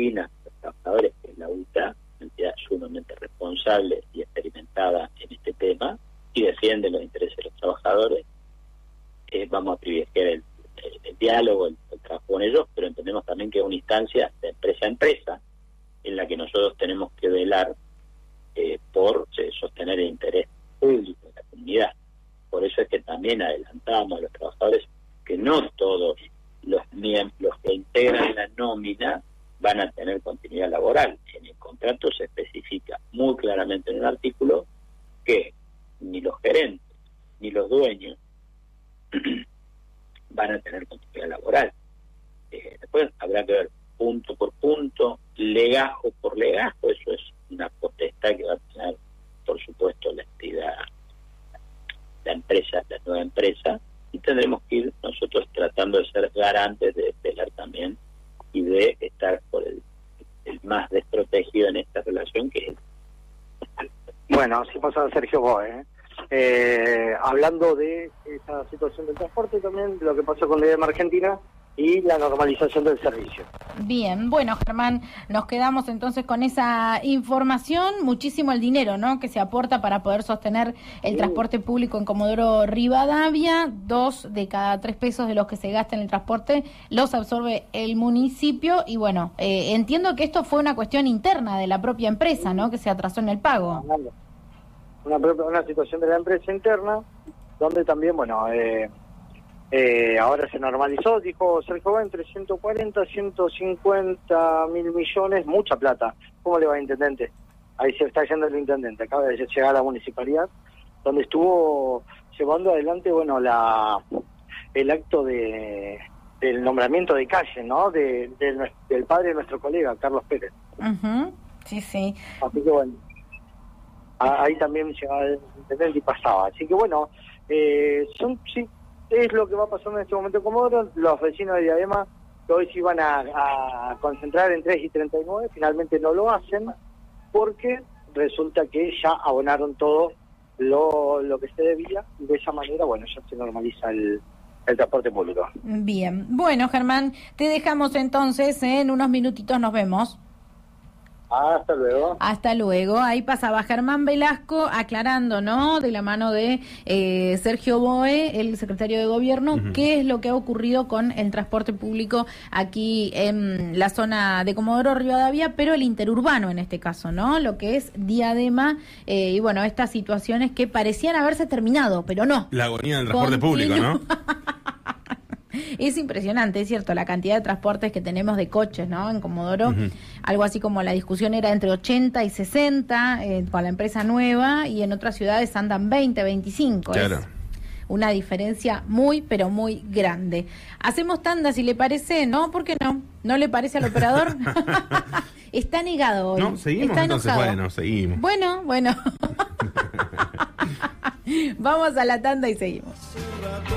oficinas, los trabajadores, que es la UTA, una entidad sumamente responsable y experimentada en este tema, y defiende los intereses de los trabajadores. Vamos a privilegiar el diálogo, el trabajo con ellos, pero entendemos también que es una instancia de empresa a empresa en la que nosotros tenemos que velar por sostener el interés público de la comunidad. Por eso es que también adelantamos a los trabajadores que no todos los que integran la nómina van a tener continuidad laboral. En el contrato se especifica muy claramente en un artículo que ni los gerentes ni los dueños van a tener continuidad laboral. Después habrá que ver punto por punto, legajo por legajo. Eso es una potestad que va a tener, por supuesto, la entidad, la empresa, la nueva empresa, y tendremos que ir nosotros tratando de ser garantes, de velar también y de estar por el más desprotegido en esta relación, que es Bueno, así pasa Sergio Boe. Hablando de esa situación del transporte, también de lo que pasó con la IDEMA Argentina y la normalización del servicio. Bien, bueno, Germán, nos quedamos entonces con esa información. Muchísimo el dinero, ¿no?, que se aporta para poder sostener el transporte público en Comodoro Rivadavia. 2 de cada 3 pesos de los que se gasta en el transporte los absorbe el municipio. Y bueno, entiendo que esto fue una cuestión interna de la propia empresa, ¿no?, que se atrasó en el pago. Una situación de la empresa interna, donde también, bueno, ahora se normalizó, dijo Sergio Boe, entre 140 y 150 mil millones, mucha plata. ¿Cómo le va, intendente? Ahí se está yendo el intendente, acaba de llegar a la municipalidad, donde estuvo llevando adelante, bueno, el acto del nombramiento de calle, ¿no?, del padre de nuestro colega, Carlos Pérez. Sí, sí. Así que bueno, ahí también llegaba el intendente y pasaba. Así que bueno, es lo que va pasando en este momento en Comodoro. Los vecinos de Diadema, que hoy se iban a concentrar en 3 y 39, finalmente no lo hacen, porque resulta que ya abonaron todo lo que se debía, y de esa manera, bueno, ya se normaliza el transporte público. Bien, bueno, Germán, te dejamos entonces, en unos minutitos nos vemos. Hasta luego. Hasta luego. Ahí pasaba Germán Velasco aclarando, ¿no?, de la mano de Sergio Boe, el secretario de Gobierno, qué es lo que ha ocurrido con el transporte público aquí en la zona de Comodoro Rivadavia, pero el interurbano en este caso, ¿no?, lo que es Diadema, y bueno, estas situaciones que parecían haberse terminado, pero no. La agonía del transporte público, ¿no? Es impresionante, es cierto, la cantidad de transportes que tenemos de coches, ¿no?, en Comodoro. Algo así como la discusión era entre 80 y 60 con la empresa nueva, y en otras ciudades andan 20, 25. Claro. Es una diferencia muy, pero muy grande. Hacemos tanda, si le parece, ¿no? ¿Por qué no? ¿No le parece al operador? Está negado hoy. No, seguimos. Está entonces, enojado. Bueno, seguimos. Bueno. Vamos a la tanda y seguimos.